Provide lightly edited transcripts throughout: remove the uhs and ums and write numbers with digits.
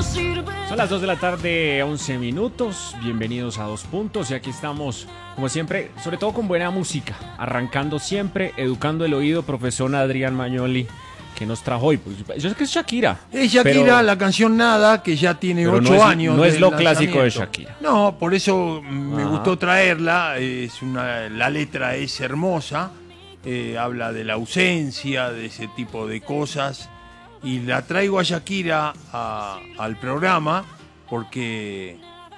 Son las 2 de la tarde, 11 minutos. Bienvenidos a Dos Puntos. Y aquí estamos, como siempre, sobre todo con buena música. Arrancando siempre, educando el oído, profesor Adrián Magnoli, que nos trajo hoy. Pues, yo sé que es Shakira. Es Shakira, pero la canción Nada, que ya tiene 8 años. No es lo clásico de Shakira. No, por eso me gustó traerla. La letra es hermosa. Habla de la ausencia, de ese tipo de cosas. Y la traigo a Shakira al programa porque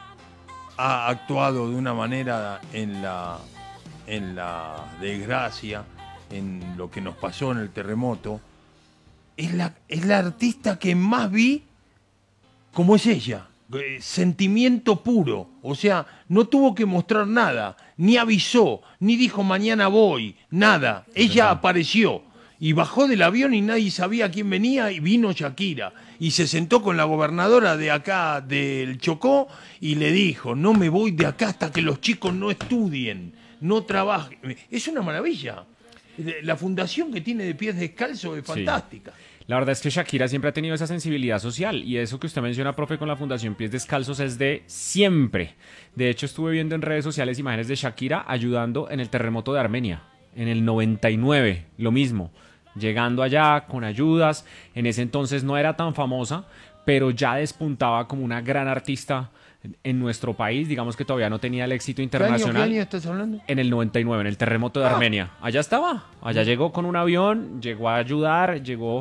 ha actuado de una manera en la desgracia, en lo que nos pasó en el terremoto. Es la artista que más vi como es ella, sentimiento puro. O sea, no tuvo que mostrar nada, ni avisó, ni dijo mañana voy, nada. Ella apareció. Y bajó del avión y nadie sabía quién venía y vino Shakira. Y se sentó con la gobernadora de acá, del Chocó, y le dijo, no me voy de acá hasta que los chicos no estudien, no trabajen. Es una maravilla. La fundación que tiene de Pies Descalzos es fantástica. Sí. La verdad es que Shakira siempre ha tenido esa sensibilidad social y eso que usted menciona, profe, con la Fundación Pies Descalzos es de siempre. De hecho, estuve viendo en redes sociales imágenes de Shakira ayudando en el terremoto de Armenia, en el 99, lo mismo. Llegando allá con ayudas, en ese entonces no era tan famosa, pero ya despuntaba como una gran artista en nuestro país, digamos que todavía no tenía el éxito internacional. ¿Qué año estás hablando? En el 99, en el terremoto de Armenia. Allá estaba, allá llegó con un avión, llegó a ayudar, llegó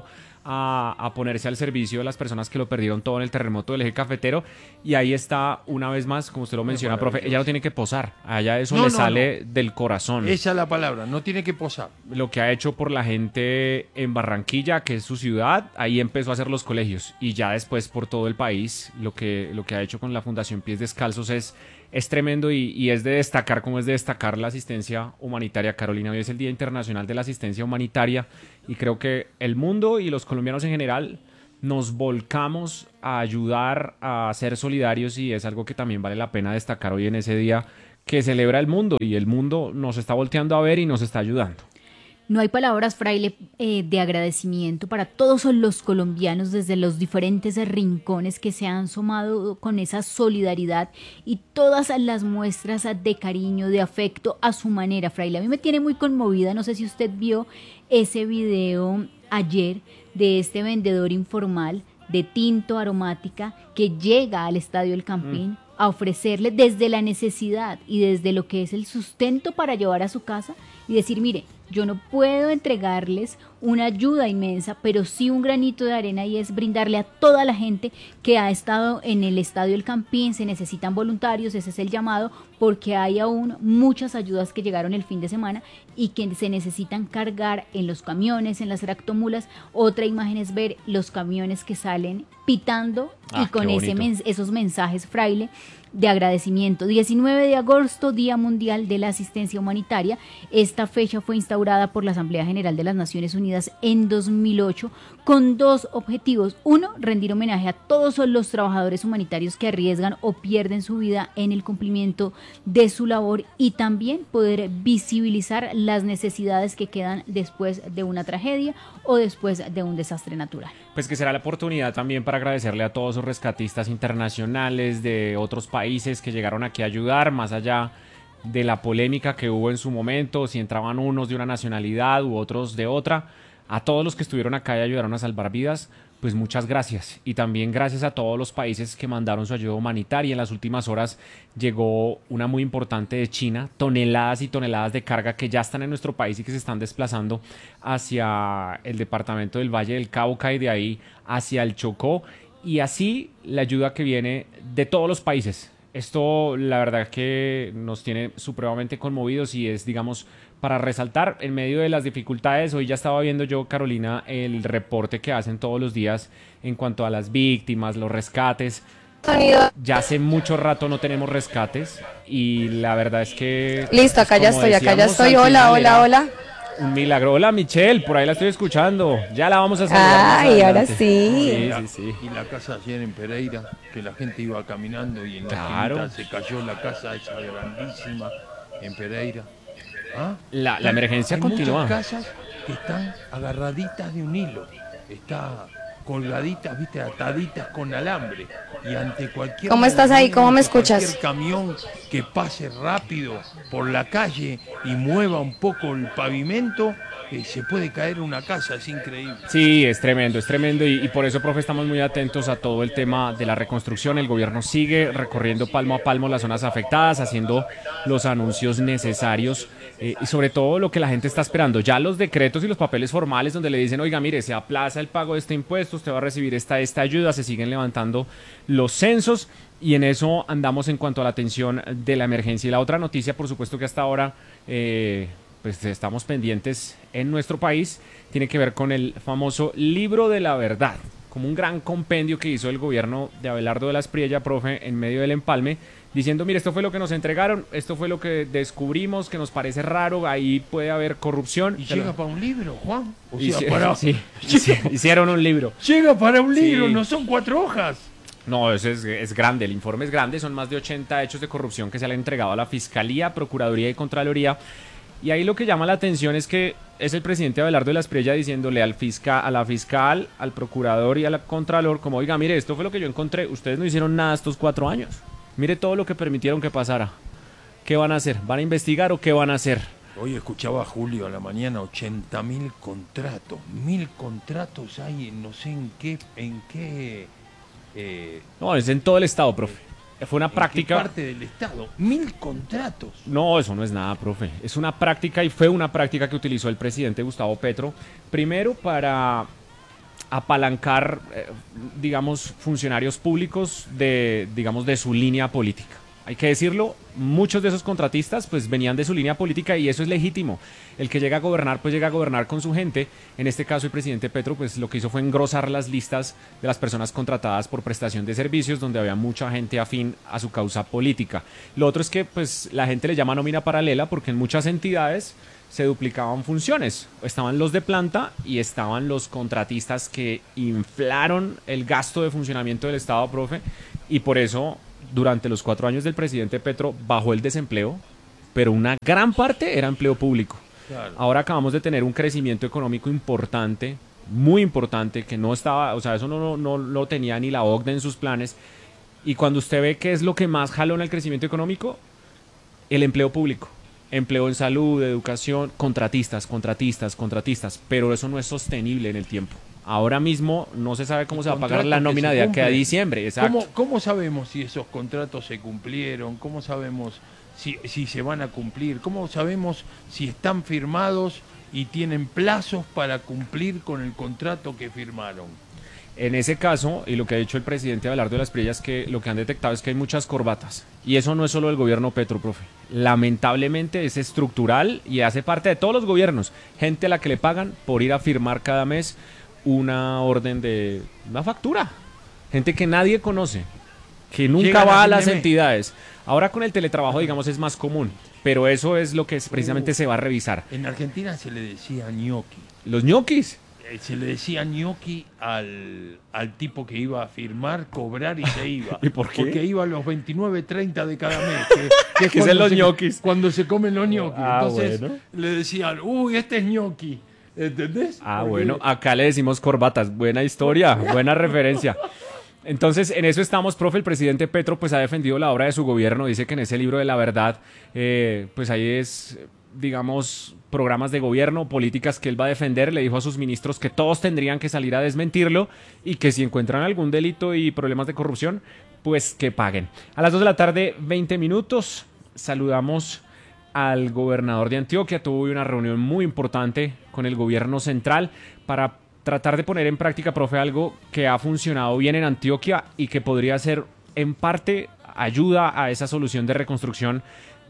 a ponerse al servicio de las personas que lo perdieron todo en el terremoto del eje cafetero, y ahí está una vez más, como usted lo menciona, profe, ella no tiene que posar, a ella eso le sale del corazón. Esa es la palabra, no tiene que posar. Lo que ha hecho por la gente en Barranquilla, que es su ciudad, ahí empezó a hacer los colegios, y ya después por todo el país, lo que ha hecho con la Fundación Pies Descalzos es tremendo y es de destacar, como es de destacar la asistencia humanitaria. Carolina, hoy es el Día Internacional de la Asistencia Humanitaria y creo que el mundo y los colombianos en general nos volcamos a ayudar, a ser solidarios, y es algo que también vale la pena destacar hoy en ese día que celebra el mundo, y el mundo nos está volteando a ver y nos está ayudando. No hay palabras, fraile, de agradecimiento para todos los colombianos desde los diferentes rincones que se han sumado con esa solidaridad y todas las muestras de cariño, de afecto a su manera, fraile. A mí me tiene muy conmovida, no sé si usted vio ese video ayer de este vendedor informal de tinto aromática que llega al Estadio El Campín a ofrecerle desde la necesidad y desde lo que es el sustento para llevar a su casa y decir, mire, yo no puedo entregarles una ayuda inmensa, pero sí un granito de arena, y es brindarle a toda la gente que ha estado en el Estadio El Campín. Se necesitan voluntarios, ese es el llamado, porque hay aún muchas ayudas que llegaron el fin de semana y que se necesitan cargar en los camiones, en las tractomulas. Otra imagen es ver los camiones que salen pitando y con esos mensajes, fraile, de agradecimiento. 19 de agosto, Día Mundial de la Asistencia Humanitaria. Esta fecha fue instaurada por la Asamblea General de las Naciones Unidas en 2008 con dos objetivos. Uno, rendir homenaje a todos los trabajadores humanitarios que arriesgan o pierden su vida en el cumplimiento de su labor, y también poder visibilizar las necesidades que quedan después de una tragedia o después de un desastre natural. Pues que será la oportunidad también para agradecerle a todos los rescatistas internacionales de otros países que llegaron aquí a ayudar, más allá de la polémica que hubo en su momento, si entraban unos de una nacionalidad u otros de otra. A todos los que estuvieron acá y ayudaron a salvar vidas, pues muchas gracias. Y también gracias a todos los países que mandaron su ayuda humanitaria. En las últimas horas llegó una muy importante de China, toneladas y toneladas de carga que ya están en nuestro país y que se están desplazando hacia el departamento del Valle del Cauca y de ahí hacia el Chocó. Y así la ayuda que viene de todos los países. Esto la verdad que nos tiene supremamente conmovidos y es, digamos, para resaltar en medio de las dificultades. Hoy ya estaba viendo yo, Carolina, el reporte que hacen todos los días en cuanto a las víctimas, los rescates. Ya hace mucho rato no tenemos rescates y la verdad es que... Listo, acá ya estoy. Hola. Un milagro. Hola, Michelle, por ahí la estoy escuchando. Ya la vamos a saludar. Ay, ahora sí. Sí. Y la casa ayer en Pereira, que la gente iba caminando y en la esquinita se cayó la casa esa grandísima en Pereira. La emergencia hay continúa. Hay muchas casas que están agarraditas de un hilo. colgaditas, viste, ataditas con alambre. Y ante cualquier... ¿Cómo estás ahí? ¿Cómo me escuchas? Cualquier camión que pase rápido por la calle y mueva un poco el pavimento, se puede caer una casa, es increíble. Sí, es tremendo y por eso, profe, estamos muy atentos a todo el tema de la reconstrucción. El gobierno sigue recorriendo palmo a palmo las zonas afectadas, haciendo los anuncios necesarios y sobre todo lo que la gente está esperando, ya los decretos y los papeles formales donde le dicen, oiga, mire, se aplaza el pago de este impuesto, usted va a recibir esta ayuda, se siguen levantando los censos y en eso andamos en cuanto a la atención de la emergencia. Y la otra noticia, por supuesto que hasta ahora... pues estamos pendientes en nuestro país, tiene que ver con el famoso Libro de la Verdad, como un gran compendio que hizo el gobierno de Abelardo de la Espriella, profe, en medio del empalme, diciendo, mire, esto fue lo que nos entregaron, esto fue lo que descubrimos, que nos parece raro, ahí puede haber corrupción. ¿Y llega para un libro, Juan? O sea, hicieron un libro. Llega para un libro, Sí. no son 4 hojas. No, eso es grande, el informe es grande, son más de 80 hechos de corrupción que se le han entregado a la Fiscalía, Procuraduría y Contraloría. Y ahí lo que llama la atención es que es el presidente Abelardo de la Espriella diciéndole a la fiscal, al procurador y al contralor, como, oiga, mire, esto fue lo que yo encontré, ustedes no hicieron nada estos 4 años. Mire todo lo que permitieron que pasara. ¿Qué van a hacer? ¿Van a investigar o qué van a hacer? Hoy escuchaba a Julio a la mañana, 80.000 contratos. 1.000 contratos hay, no sé en qué No, es en todo el estado, profe. Fue una práctica... ¿En qué parte del estado? 1.000 contratos. No, eso no es nada, profe. Es una práctica y fue una práctica que utilizó el presidente Gustavo Petro, primero para apalancar, digamos, funcionarios públicos de su línea política. Hay que decirlo, muchos de esos contratistas pues venían de su línea política y eso es legítimo. El que llega a gobernar pues llega a gobernar con su gente. En este caso el presidente Petro pues lo que hizo fue engrosar las listas de las personas contratadas por prestación de servicios donde había mucha gente afín a su causa política. Lo otro es que pues la gente le llama nómina paralela porque en muchas entidades se duplicaban funciones. Estaban los de planta y estaban los contratistas que inflaron el gasto de funcionamiento del Estado, profe, y por eso durante los 4 años del presidente Petro bajó el desempleo, pero una gran parte era empleo público. Claro. Ahora acabamos de tener un crecimiento económico importante, muy importante, que no estaba, o sea, eso no lo tenía ni la OCDE en sus planes. Y cuando usted ve qué es lo que más jaló en el crecimiento económico, el empleo público. Empleo en salud, educación, contratistas, pero eso no es sostenible en el tiempo. Ahora mismo no se sabe cómo se va a pagar la nómina de aquí a diciembre. Exacto. ¿Cómo sabemos si esos contratos se cumplieron? ¿Cómo sabemos si se van a cumplir? ¿Cómo sabemos si están firmados y tienen plazos para cumplir con el contrato que firmaron? En ese caso, y lo que ha dicho el presidente Abelardo de la Espriella es que lo que han detectado es que hay muchas corbatas. Y eso no es solo del gobierno Petro, profe. Lamentablemente es estructural y hace parte de todos los gobiernos. Gente a la que le pagan por ir a firmar cada mes una orden de una factura. Gente que nadie conoce, que nunca va a las entidades. Ahora con el teletrabajo, digamos, es más común, pero eso es lo que precisamente se va a revisar. En Argentina se le decía ñoqui. Los ñoquis. Se le decía ñoqui al tipo que iba a firmar, cobrar y se iba. ¿Y por qué? Porque iba a los 29:30 de cada mes. Que son los ñoquis. Cuando se comen los ñoquis. Ah, entonces bueno. le decían, uy, este es ñoqui. ¿Entendés? Ah, Porque... bueno, acá le decimos corbatas. Buena historia, buena referencia. Entonces, en eso estamos, profe. El presidente Petro pues ha defendido la obra de su gobierno. Dice que en ese libro de la verdad, pues ahí es, digamos, programas de gobierno, políticas que él va a defender. Le dijo a sus ministros que todos tendrían que salir a desmentirlo y que si encuentran algún delito y problemas de corrupción, pues que paguen. A las 2 de la tarde, 20 minutos, saludamos al gobernador de Antioquia. Tuvo una reunión muy importante con el gobierno central para tratar de poner en práctica, profe, algo que ha funcionado bien en Antioquia y que podría ser en parte ayuda a esa solución de reconstrucción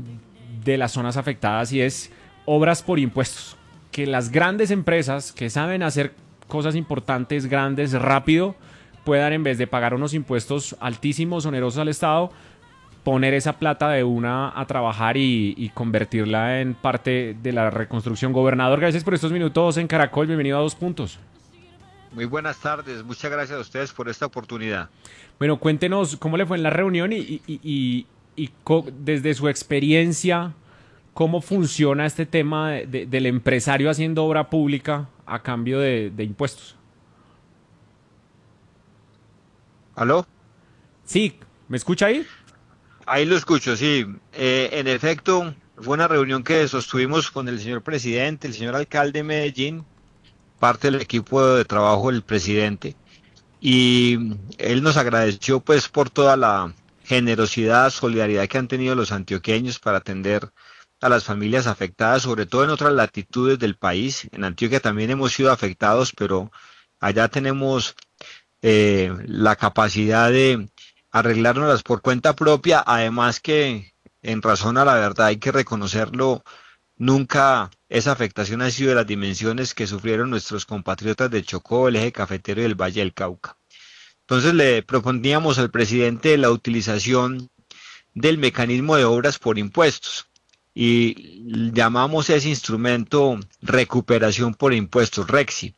de las zonas afectadas, y es obras por impuestos. Que las grandes empresas que saben hacer cosas importantes, grandes, rápido, puedan, en vez de pagar unos impuestos altísimos, onerosos al Estado, poner esa plata de una a trabajar y convertirla en parte de la reconstrucción. Gobernador, gracias por estos minutos en Caracol. Bienvenido a 2 Puntos. Muy buenas tardes, muchas gracias a ustedes por esta oportunidad. Bueno, cuéntenos cómo le fue en la reunión desde su experiencia, cómo funciona este tema del empresario haciendo obra pública a cambio de impuestos. ¿Aló? Sí, ¿me escucha ahí? Ahí lo escucho, sí. En efecto, fue una reunión que sostuvimos con el señor presidente, el señor alcalde de Medellín, parte del equipo de trabajo del presidente, y él nos agradeció pues por toda la generosidad, solidaridad que han tenido los antioqueños para atender a las familias afectadas, sobre todo en otras latitudes del país. En Antioquia también hemos sido afectados, pero allá tenemos la capacidad de arreglárnoslas por cuenta propia, además que en razón a la verdad hay que reconocerlo, nunca esa afectación ha sido de las dimensiones que sufrieron nuestros compatriotas de Chocó, el eje cafetero y el Valle del Cauca. Entonces le proponíamos al presidente la utilización del mecanismo de obras por impuestos y llamamos ese instrumento recuperación por impuestos, REXI,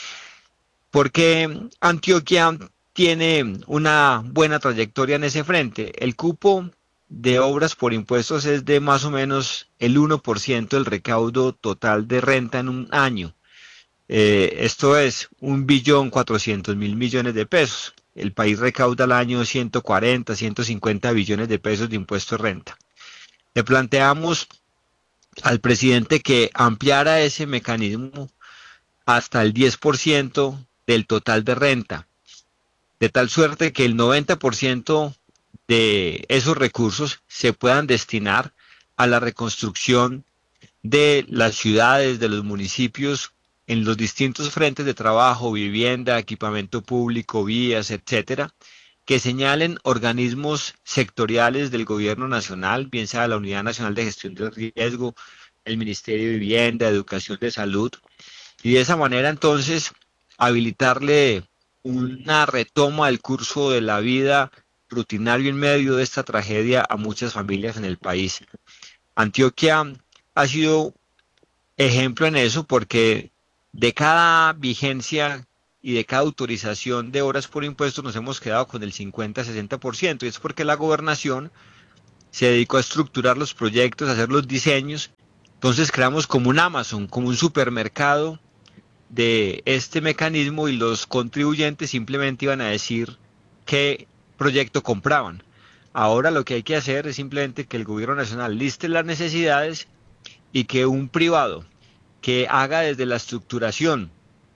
porque Antioquia tiene una buena trayectoria en ese frente. El cupo de obras por impuestos es de más o menos el 1% del recaudo total de renta en un año. Esto es 1.400.000.000.000 de pesos. El país recauda al año 140, 150 billones de pesos de impuesto de renta. Le planteamos al presidente que ampliara ese mecanismo hasta el 10% del total de renta, de tal suerte que el 90% de esos recursos se puedan destinar a la reconstrucción de las ciudades, de los municipios, en los distintos frentes de trabajo, vivienda, equipamiento público, vías, etcétera, que señalen organismos sectoriales del gobierno nacional, bien sea la Unidad Nacional de Gestión del Riesgo, el Ministerio de Vivienda, Educación de Salud, y de esa manera entonces habilitarle una retoma del curso de la vida rutinario en medio de esta tragedia a muchas familias en el país. Antioquia ha sido ejemplo en eso porque de cada vigencia y de cada autorización de obras por impuestos nos hemos quedado con el 50-60%, y es porque la gobernación se dedicó a estructurar los proyectos, a hacer los diseños. Entonces creamos como un Amazon, como un supermercado de este mecanismo, y los contribuyentes simplemente iban a decir qué proyecto compraban. Ahora lo que hay que hacer es simplemente que el gobierno nacional liste las necesidades y que un privado que haga desde la estructuración,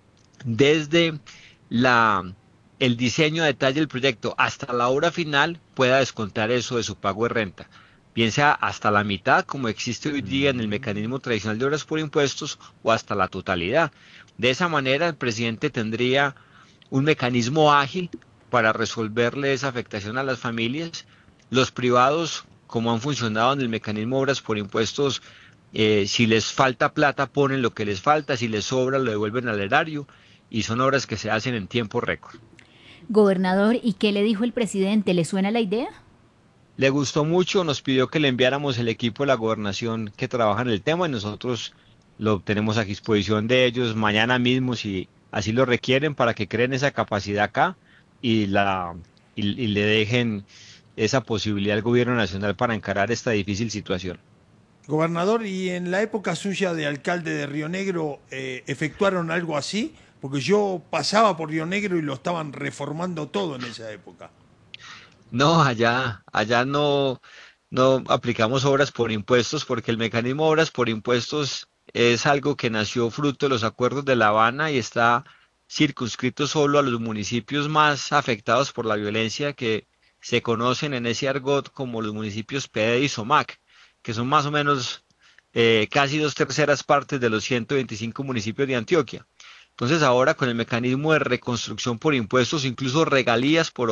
desde la, el diseño a detalle del proyecto hasta la obra final, pueda descontar eso de su pago de renta. Bien sea hasta la mitad, como existe hoy día en el mecanismo tradicional de obras por impuestos, o hasta la totalidad. De esa manera, el presidente tendría un mecanismo ágil para resolverle esa afectación a las familias. Los privados, como han funcionado en el mecanismo de obras por impuestos, si les falta plata, ponen lo que les falta, si les sobra, lo devuelven al erario, y son obras que se hacen en tiempo récord. Gobernador, ¿y qué le dijo el presidente? ¿Le suena la idea? Le gustó mucho, nos pidió que le enviáramos el equipo de la gobernación que trabaja en el tema, y nosotros lo tenemos a disposición de ellos mañana mismo, si así lo requieren, para que creen esa capacidad acá y le dejen esa posibilidad al gobierno nacional para encarar esta difícil situación. Gobernador, ¿y en la época suya de alcalde de Río Negro efectuaron algo así? Porque yo pasaba por Río Negro y lo estaban reformando todo en esa época. No, allá no aplicamos obras por impuestos, porque el mecanismo de obras por impuestos es algo que nació fruto de los acuerdos de La Habana y está circunscrito solo a los municipios más afectados por la violencia, que se conocen en ese argot como los municipios PD y SOMAC, que son más o menos casi 2/3 de los 125 municipios de Antioquia. Entonces ahora, con el mecanismo de reconstrucción por impuestos, incluso regalías por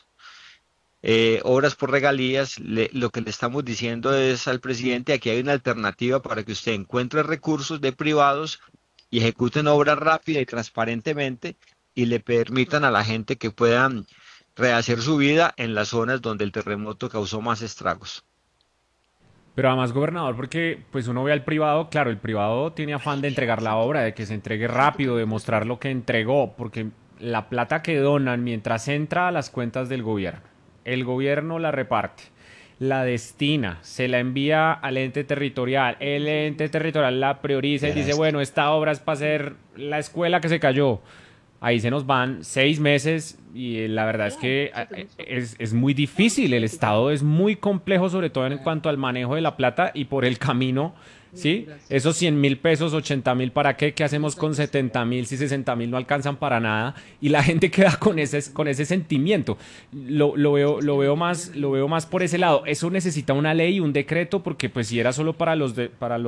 obras por regalías, lo que le estamos diciendo es al presidente: aquí hay una alternativa para que usted encuentre recursos de privados y ejecuten obras rápida y transparentemente, y le permitan a la gente que puedan rehacer su vida en las zonas donde el terremoto causó más estragos. Pero además, gobernador, porque pues uno ve al privado, claro, el privado tiene afán de entregar la obra, de que se entregue rápido, de mostrar lo que entregó, porque la plata que donan mientras entra a las cuentas del gobierno, el gobierno la reparte, la destina, se la envía al ente territorial, el ente territorial la prioriza y dice, bueno, esta obra es para hacer la escuela que se cayó. ahí se nos van 6 meses y la verdad es que es muy difícil. El Estado es muy complejo, sobre todo en cuanto al manejo de la plata y por el camino, ¿sí? Esos 100.000 pesos, 80.000, ¿para qué? ¿Qué hacemos con 70.000 si 60.000 no alcanzan para nada? Y la gente queda con ese sentimiento. Lo veo más por ese lado. Eso necesita una ley, un decreto, porque pues si era solo para los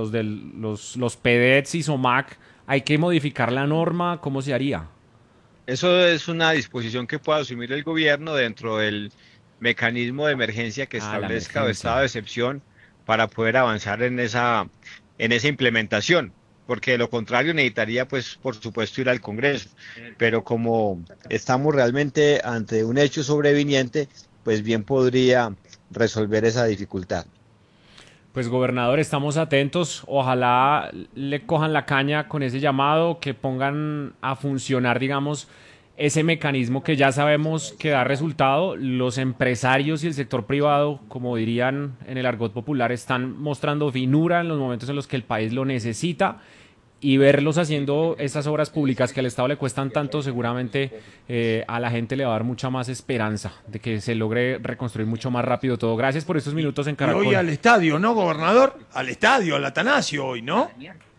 PEDETs y SOMAC, hay que modificar la norma. ¿Cómo se haría? Eso es una disposición que puede asumir el gobierno dentro del mecanismo de emergencia que establezca o estado de excepción para poder avanzar en esa implementación, porque de lo contrario necesitaría, pues, por supuesto, ir al Congreso. Pero como estamos realmente ante un hecho sobreviniente, pues bien podría resolver esa dificultad. Pues gobernador, estamos atentos, ojalá le cojan la caña con ese llamado, que pongan a funcionar, digamos, ese mecanismo que ya sabemos que da resultado. Los empresarios y el sector privado, como dirían en el argot popular, están mostrando finura en los momentos en los que el país lo necesita, y verlos haciendo esas obras públicas que al Estado le cuestan tanto, seguramente a la gente le va a dar mucha más esperanza de que se logre reconstruir mucho más rápido todo. Gracias por estos minutos en Caracol. Y hoy al estadio, ¿no, gobernador? Al estadio, al Atanasio hoy, ¿no?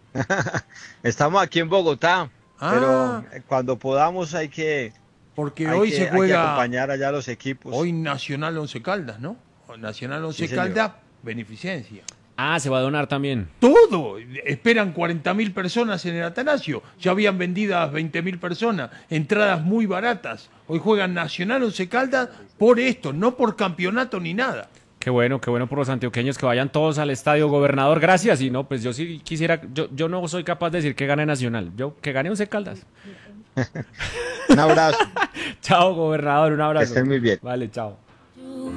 Estamos aquí en Bogotá, pero cuando podamos hay que... Porque hoy se juega... Hay que acompañar allá a los equipos. Hoy Nacional Once Caldas, ¿no? Nacional Once Caldas, beneficencia. Se va a donar también. Todo. Esperan 40.000 personas en el Atanasio. Ya habían vendidas 20.000 personas. Entradas muy baratas. Hoy juegan Nacional Once Caldas por esto, no por campeonato ni nada. Qué bueno por los antioqueños, que vayan todos al estadio. Gobernador, gracias. Y no, pues yo sí quisiera, yo no soy capaz de decir que gane Nacional. Que gane Once Caldas. Un abrazo. Chao, gobernador, un abrazo. Que estén muy bien. Vale, chao.